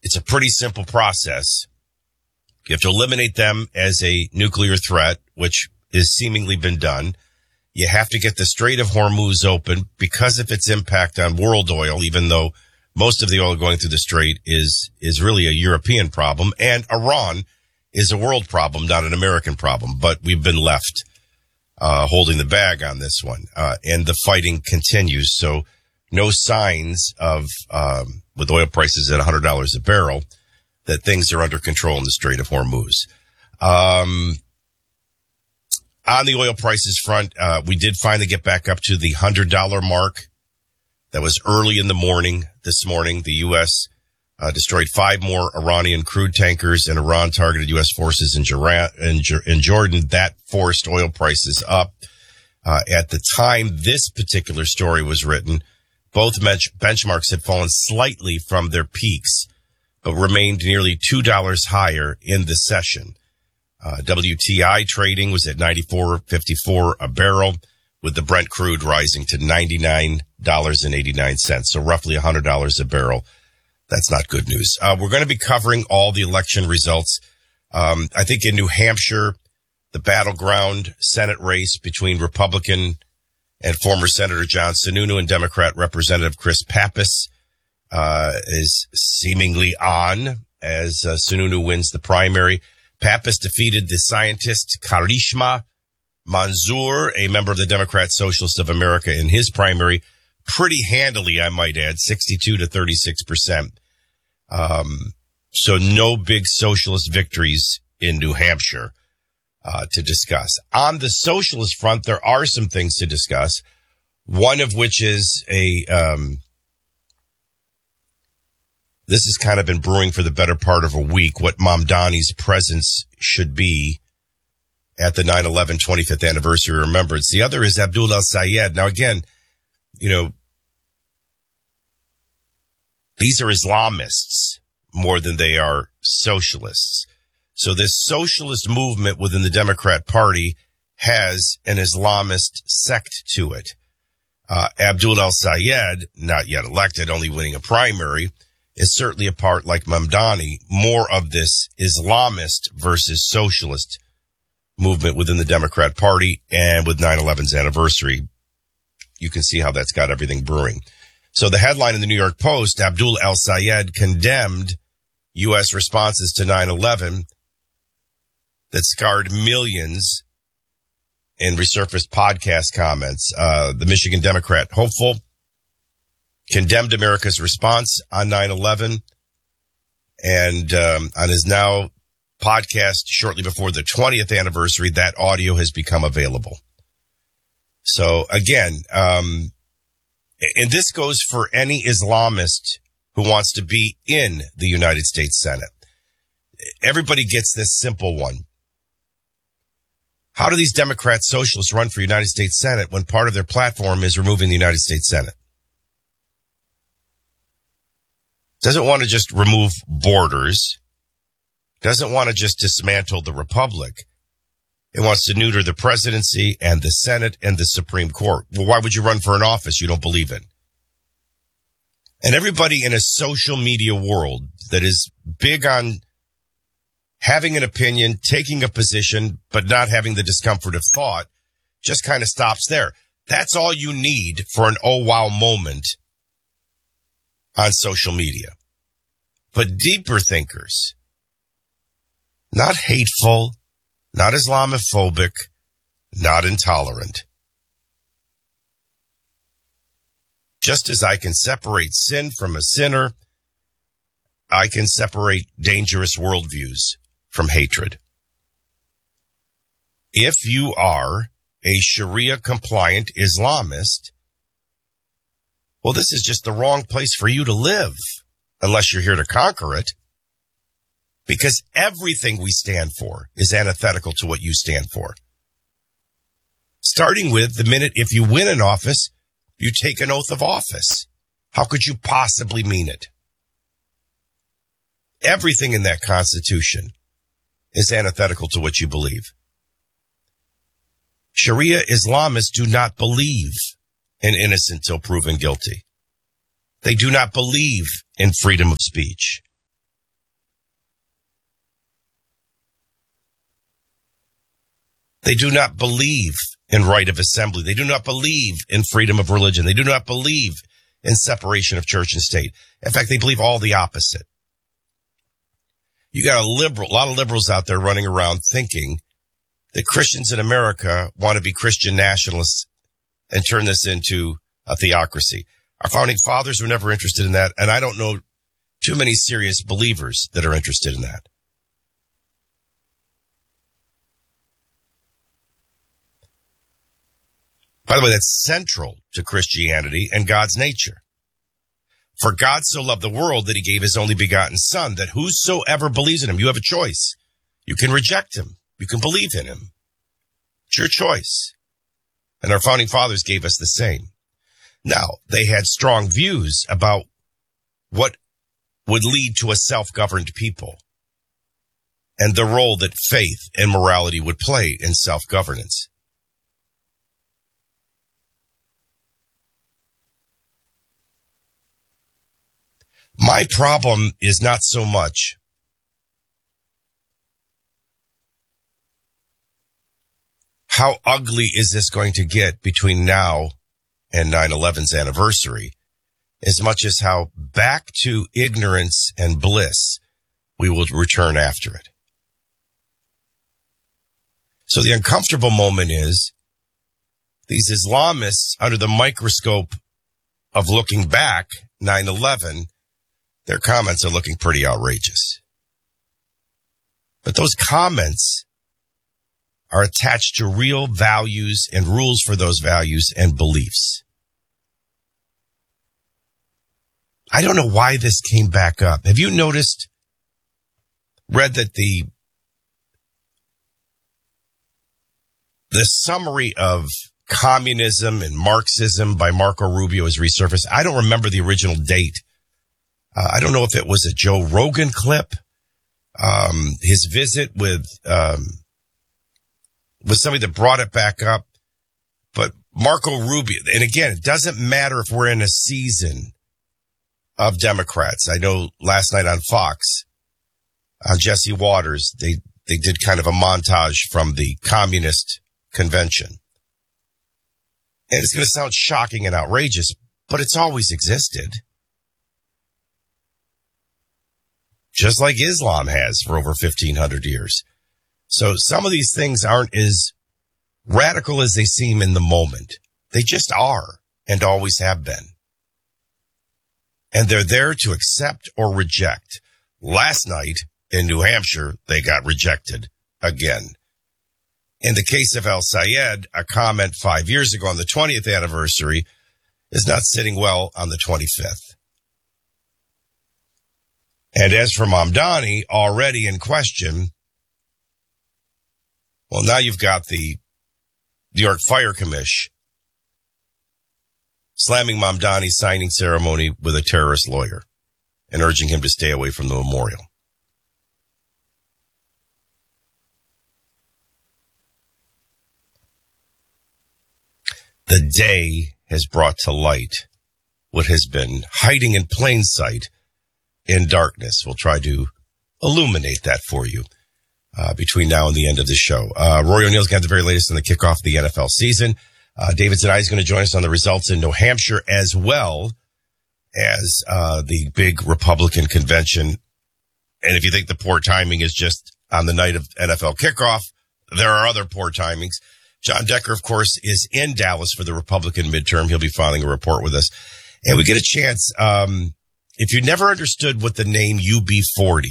It's a pretty simple process. You have to eliminate them as a nuclear threat, which is seemingly been done. You have to get the Strait of Hormuz open because of its impact on world oil, even though most of the oil going through the strait is really a European problem, and Iran is a world problem, not an American problem. But we've been left holding the bag on this one, and the fighting continues. So no signs of, with oil prices at $100 a barrel, that things are under control in the Strait of Hormuz. On the oil prices front, we did finally get back up to the $100 mark. That was early in the morning this morning. The U.S. Destroyed 5 more Iranian crude tankers, and Iran targeted U.S. forces in Jordan. That forced oil prices up. At the time this particular story was written, both benchmarks had fallen slightly from their peaks, but remained nearly $2 higher in the session. WTI trading was at $94.54 a barrel, with the Brent crude rising to $99.89. So roughly $100 a barrel. That's not good news. We're going to be covering all the election results. I think in New Hampshire, the battleground Senate race between Republican and former Senator John Sununu and Democrat Representative Chris Pappas is seemingly on as Sununu wins the primary. Pappas defeated the scientist Karishma Manzoor, a member of the Democrat Socialists of America, in his primary pretty handily, I might add, 62 to 36%. So no big socialist victories in New Hampshire to discuss. On the socialist front, there are some things to discuss, one of which is this has kind of been brewing for the better part of a week, what Mamdani's presence should be at the 9/11 25th anniversary remembrance. The other is Abdul El-Sayed. Now, again, you know, these are Islamists more than they are socialists. So this socialist movement within the Democrat Party has an Islamist sect to it. Abdul El-Sayed, not yet elected, only winning a primary, is certainly a part, like Mamdani, more of this Islamist versus socialist movement within the Democrat Party. And with 9/11's anniversary, you can see how that's got everything brewing. So the headline in the New York Post, Abdul El-Sayed condemned U.S. responses to 9/11 that scarred millions in resurfaced podcast comments. The Michigan Democrat hopeful condemned America's response on 9/11, and on his now podcast shortly before the 20th anniversary, that audio has become available. So again, and this goes for any Islamist who wants to be in the United States Senate. Everybody gets this simple one. How do these Democrat socialists run for United States Senate when part of their platform is removing the United States Senate? Doesn't want to just remove borders. Doesn't want to just dismantle the republic. It wants to neuter the presidency and the Senate and the Supreme Court. Well, why would you run for an office you don't believe in? And everybody in a social media world that is big on having an opinion, taking a position, but not having the discomfort of thought, just kind of stops there. That's all you need for an oh wow moment on social media. But deeper thinkers, not hateful, not Islamophobic, not intolerant. Just as I can separate sin from a sinner, I can separate dangerous worldviews from hatred. If you are a Sharia-compliant Islamist, well, this is just the wrong place for you to live, unless you're here to conquer it. Because everything we stand for is antithetical to what you stand for. Starting with the minute if you win an office, you take an oath of office. How could you possibly mean it? Everything in that Constitution is antithetical to what you believe. Sharia Islamists do not believe in innocent till proven guilty. They do not believe in freedom of speech. They do not believe in right of assembly. They do not believe in freedom of religion. They do not believe in separation of church and state. In fact, they believe all the opposite. You got a lot of liberals out there running around thinking that Christians in America want to be Christian nationalists and turn this into a theocracy. Our founding fathers were never interested in that, and I don't know too many serious believers that are interested in that. By the way, that's central to Christianity and God's nature. For God so loved the world that he gave his only begotten son, that whosoever believes in him, you have a choice. You can reject him. You can believe in him. It's your choice. And our founding fathers gave us the same. Now, they had strong views about what would lead to a self-governed people and the role that faith and morality would play in self-governance. My problem is not so much how ugly is this going to get between now and 9/11's anniversary, as much as how back to ignorance and bliss we will return after it. So the uncomfortable moment is these Islamists, under the microscope of looking back 9/11, their comments are looking pretty outrageous. But those comments are attached to real values and rules for those values and beliefs. I don't know why this came back up. Have you read that the summary of communism and Marxism by Marco Rubio has resurfaced? I don't remember the original date. I don't know if it was a Joe Rogan clip, his visit with somebody that brought it back up. But Marco Rubio, and again, it doesn't matter if we're in a season of Democrats. I know last night on Fox, Jesse Waters, they did kind of a montage from the communist convention. And it's going to sound shocking and outrageous, but it's always existed. Just like Islam has for over 1,500 years. So some of these things aren't as radical as they seem in the moment. They just are and always have been. And they're there to accept or reject. Last night in New Hampshire, they got rejected again. In the case of El Sayed, a comment 5 years ago on the 20th anniversary is not sitting well on the 25th. And as for Mamdani, already in question, well, now you've got the New York Fire Commission slamming Mamdani's signing ceremony with a terrorist lawyer and urging him to stay away from the memorial. The day has brought to light what has been hiding in plain sight in darkness. We'll try to illuminate that for you between now and the end of the show. Rory O'Neill's got the very latest on the kickoff of the NFL season. David Zanai is going to join us on the results in New Hampshire, as well as the big Republican convention. And if you think the poor timing is just on the night of NFL kickoff, there are other poor timings. John Decker, of course, is in Dallas for the Republican midterm. He'll be filing a report with us. And we get a chance, if you never understood what the name UB40,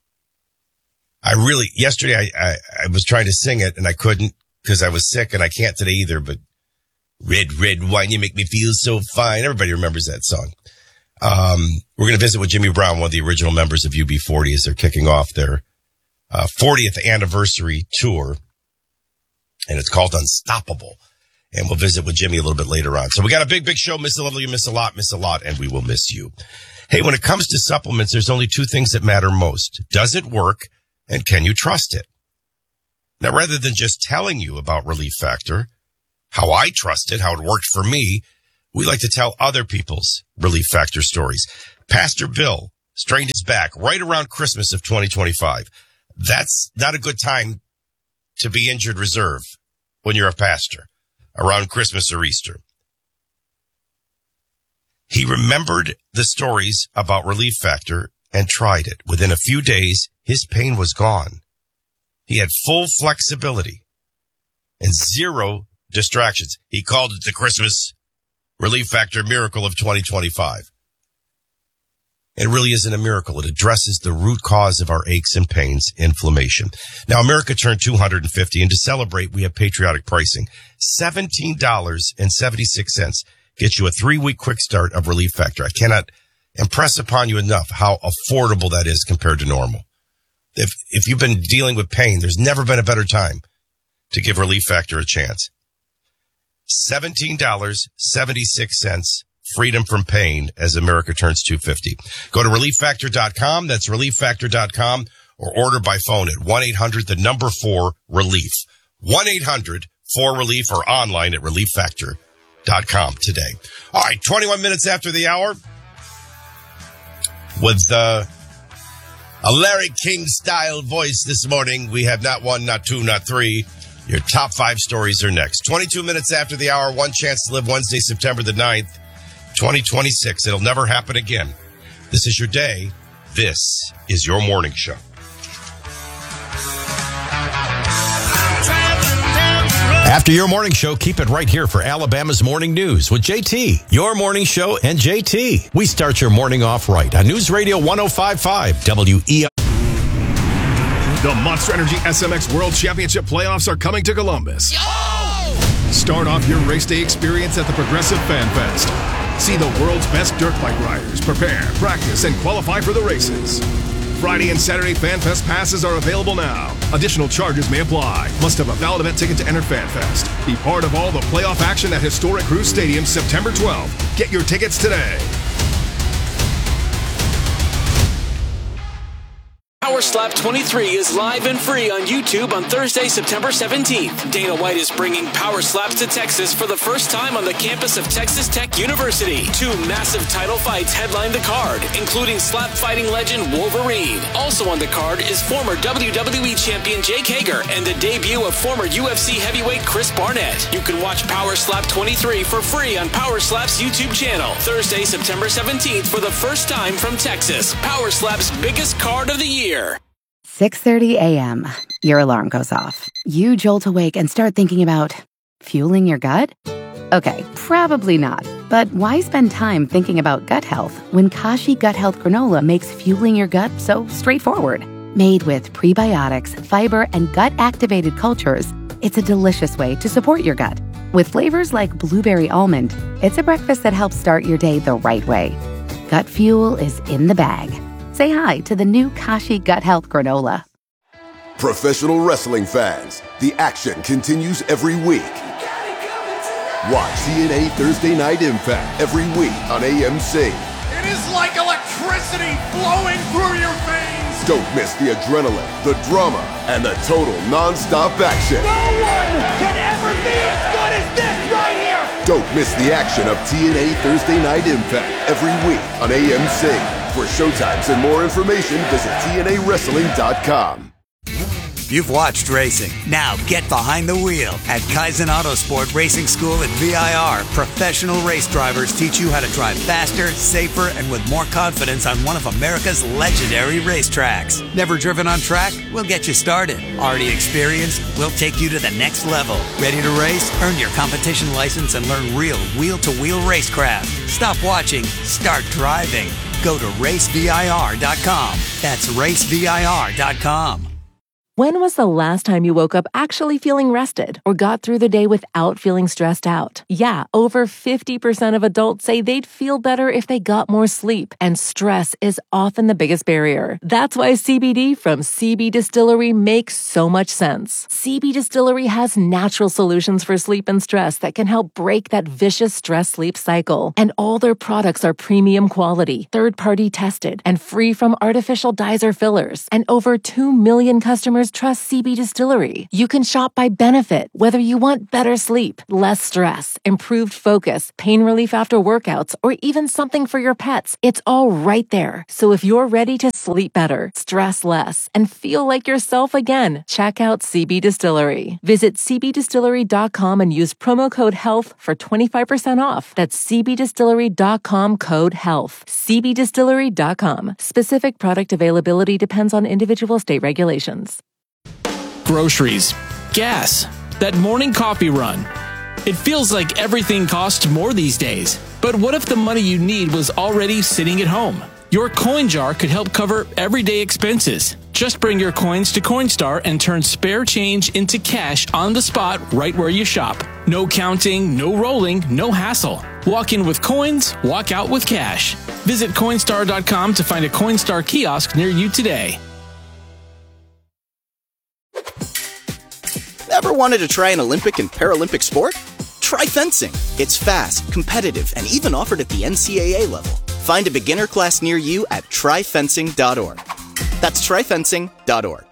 yesterday I was trying to sing it and I couldn't because I was sick, and I can't today either, but Red, red wine, you make me feel so fine. Everybody remembers that song. We're going to visit with Jimmy Brown, one of the original members of UB40, as they're kicking off their 40th anniversary tour. And it's called Unstoppable. And we'll visit with Jimmy a little bit later on. So we got a big show. Miss a little, you miss a lot, and we will miss you. Hey, when it comes to supplements, there's only two things that matter most. Does it work, and can you trust it? Now, rather than just telling you about Relief Factor, how I trust it, how it worked for me, we like to tell other people's Relief Factor stories. Pastor Bill strained his back right around Christmas of 2025. That's not a good time to be injured reserve. when you're a pastor around Christmas or Easter. He remembered the stories about Relief Factor and tried it. Within a few days, his pain was gone. He had full flexibility and zero distractions. He called it the Christmas Relief Factor miracle of 2025. It really isn't a miracle. It addresses the root cause of our aches and pains, inflammation. Now, America turned 250, and to celebrate, we have patriotic pricing. $17.76 gets you a 3-week quick start of Relief Factor. I cannot impress upon you enough how affordable that is compared to normal. If you've been dealing with pain, there's never been a better time to give Relief Factor a chance. $17.76, freedom from pain as America turns 250. Go to ReliefFactor.com. That's ReliefFactor.com, or order by phone at 1-800-4-RELIEF. 1-800-4-RELIEF, or online at ReliefFactor.com today. All right, 21 minutes after the hour with a Larry King-style voice this morning. We have not one, not two, not three. Your top 5 stories are next. 22 minutes after the hour, one chance to live Wednesday, September the 9th, 2026. It'll never happen again. This is your day. This is your morning show. After your morning show, keep it right here for Alabama's Morning News with JT. Your morning show and JT. We start your morning off right on News Radio 105.5 WEI. The Monster Energy SMX World Championship playoffs are coming to Columbus. Start off your race day experience at the Progressive Fan Fest. See the world's best dirt bike riders prepare, practice, and qualify for the races. Friday and Saturday Fan Fest passes are available now. Additional charges may apply. Must have a valid event ticket to enter Fan Fest. Be part of all the playoff action at Historic Cruise Stadium September 12th. Get your tickets today. Power Slap 23 is live and free on YouTube on Thursday, September 17th. Dana White is bringing Power Slaps to Texas for the first time on the campus of Texas Tech University. 2 massive title fights headline the card, including slap fighting legend Wolverine. Also on the card is former WWE champion Jake Hager and the debut of former UFC heavyweight Chris Barnett. You can watch Power Slap 23 for free on Power Slap's YouTube channel. Thursday, September 17th for the first time from Texas. Power Slap's biggest card of the year. 6:30 a.m. Your alarm goes off. You jolt awake and start thinking about fueling your gut? Okay, probably not. But why spend time thinking about gut health when Kashi Gut Health Granola makes fueling your gut so straightforward? Made with prebiotics, fiber, and gut-activated cultures, it's a delicious way to support your gut. With flavors like blueberry almond, it's a breakfast that helps start your day the right way. Gut fuel is in the bag. Say hi to the new Kashi Gut Health Granola. Professional wrestling fans, the action continues every week. Watch TNA Thursday Night Impact every week on AMC. It is like electricity flowing through your veins. Don't miss the adrenaline, the drama, and the total non-stop action. No one can ever be as good as this right here. Don't miss the action of TNA Thursday Night Impact every week on AMC. For showtimes and more information, visit TNAWrestling.com. You've watched racing. Now get behind the wheel. At Kaizen Autosport Racing School at VIR, professional race drivers teach you how to drive faster, safer, and with more confidence on one of America's legendary racetracks. Never driven on track? We'll get you started. Already experienced? We'll take you to the next level. Ready to race? Earn your competition license and learn real wheel-to-wheel racecraft. Stop watching. Start driving. Go to racevir.com. That's racevir.com. When was the last time you woke up actually feeling rested or got through the day without feeling stressed out? Yeah, over 50% of adults say they'd feel better if they got more sleep, and stress is often the biggest barrier. That's why CBD from CB Distillery makes so much sense. CB Distillery has natural solutions for sleep and stress that can help break that vicious stress-sleep cycle. And all their products are premium quality, third-party tested, and free from artificial dyes or fillers. And over 2 million customers customers trust CB Distillery. You can shop by benefit, whether you want better sleep, less stress, improved focus, pain relief after workouts, or even something for your pets. It's all right there. So if you're ready to sleep better, stress less, and feel like yourself again, check out CB Distillery. Visit cbdistillery.com and use promo code HEALTH for 25% off. That's cbdistillery.com code HEALTH. cbdistillery.com. Specific product availability depends on individual state regulations. Groceries, gas, that morning coffee run. It feels like everything costs more these days. But what if the money you need was already sitting at home? Your coin jar could help cover everyday expenses. Just bring your coins to Coinstar and turn spare change into cash on the spot right where you shop. No counting, no rolling, no hassle. Walk in with coins, walk out with cash. Visit Coinstar.com to find a Coinstar kiosk near you today. Ever wanted to try an Olympic and Paralympic sport? Try fencing. It's fast, competitive, and even offered at the NCAA level. Find a beginner class near you at tryfencing.org. That's tryfencing.org.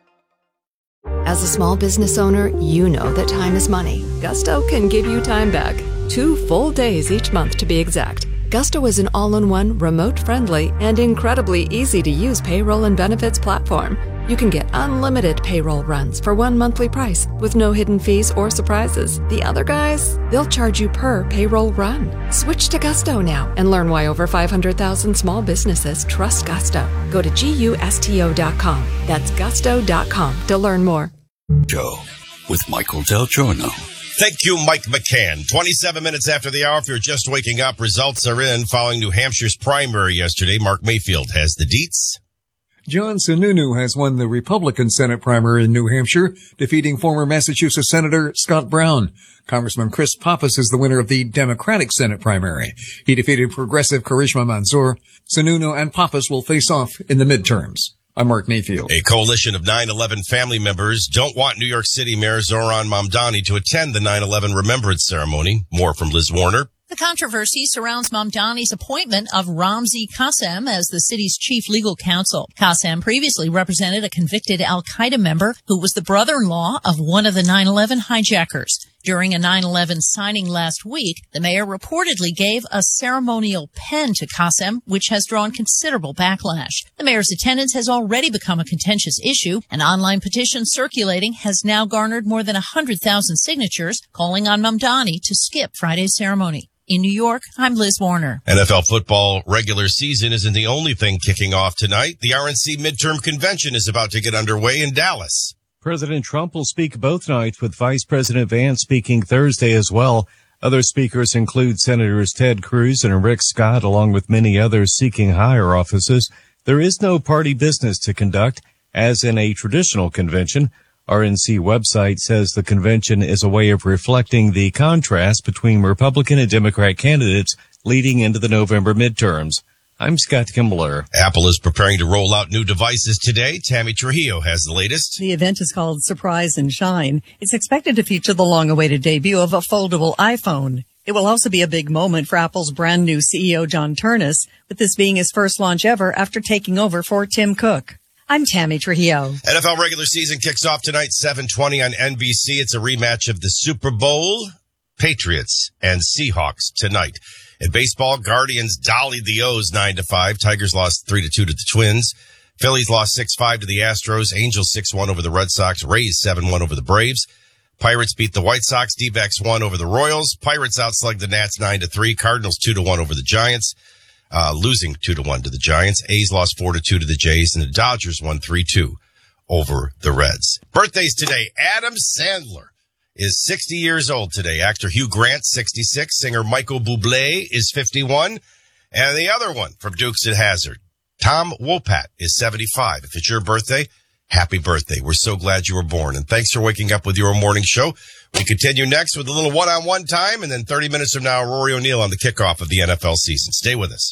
As a small business owner, you know that time is money. Gusto can give you time back. 2 full days each month to be exact. Gusto is an all-in-one, remote-friendly, and incredibly easy-to-use payroll and benefits platform. You can get unlimited payroll runs for one monthly price with no hidden fees or surprises. The other guys, they'll charge you per payroll run. Switch to Gusto now and learn why over 500,000 small businesses trust Gusto. Go to GUSTO.com. That's gusto.com to learn more. Joe with Michael Del Giorno. Thank you, Mike McCann. 27 minutes after the hour, if you're just waking up, results are in following New Hampshire's primary yesterday. Mark Mayfield has the deets. John Sununu has won the Republican Senate primary in New Hampshire, defeating former Massachusetts Senator Scott Brown. Congressman Chris Pappas is the winner of the Democratic Senate primary. He defeated progressive Karishma Mansour. Sununu and Pappas will face off in the midterms. I'm Mark Mayfield. A coalition of 9/11 family members don't want New York City Mayor Zohran Mamdani to attend the 9/11 remembrance ceremony. More from Liz Warner. The controversy surrounds Mamdani's appointment of Ramzi Qassem as the city's chief legal counsel. Qassem previously represented a convicted al-Qaeda member who was the brother-in-law of one of the 9/11 hijackers. During a 9/11 signing last week, the mayor reportedly gave a ceremonial pen to Qassem, which has drawn considerable backlash. The mayor's attendance has already become a contentious issue. An online petition circulating has now garnered more than 100,000 signatures, calling on Mamdani to skip Friday's ceremony. In New York, I'm Liz Warner. NFL football regular season isn't the only thing kicking off tonight. The RNC midterm convention is about to get underway in Dallas. President Trump will speak both nights, with Vice President Vance speaking Thursday as well. Other speakers include Senators Ted Cruz and Rick Scott, along with many others seeking higher offices. There is no party business to conduct, as in a traditional convention. RNC website says the convention is a way of reflecting the contrast between Republican and Democrat candidates leading into the November midterms. I'm Scott Kimbler. Apple is preparing to roll out new devices today. Tammy Trujillo has the latest. The event is called Surprise and Shine. It's expected to feature the long-awaited debut of a foldable iPhone. It will also be a big moment for Apple's brand new CEO, John Ternus, with this being his first launch ever after taking over for Tim Cook. I'm Tammy Trujillo. NFL regular season kicks off tonight, 7:20 on NBC. It's a rematch of the Super Bowl. Patriots and Seahawks tonight. In baseball, Guardians dollied the O's 9-5. Tigers lost 3-2 to the Twins. Phillies lost 6-5 to the Astros. Angels 6-1 over the Red Sox. Rays 7-1 over the Braves. Pirates beat the White Sox. D-backs 1 over the Royals. Pirates outslugged the Nats 9-3. Cardinals 2-1 over the Giants. Losing 2-1 to the Giants. A's lost 4-2 to the Jays, and the Dodgers won 3-2 over the Reds. Birthdays today. Adam Sandler is 60 years old today. Actor Hugh Grant, 66. Singer Michael Bublé is 51. And the other one from Dukes of Hazzard, Tom Wopat, is 75. If it's your birthday, happy birthday. We're so glad you were born. And thanks for waking up with your morning show. We continue next with a little one-on-one time, and then 30 minutes from now, Rory O'Neill on the kickoff of the NFL season. Stay with us.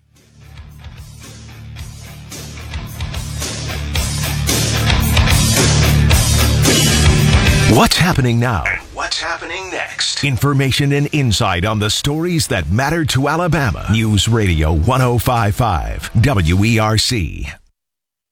What's happening now? What's happening next? Information and insight on the stories that matter to Alabama. News Radio 105.5 WERC.